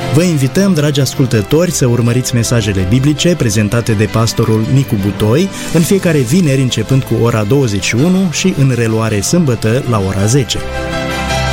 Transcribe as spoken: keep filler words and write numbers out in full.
Vă invităm, dragi ascultători, să urmăriți mesajele biblice prezentate de pastorul Nicu Butoi în fiecare vineri începând cu ora douăzeci și unu și în reluare sâmbătă la ora zece.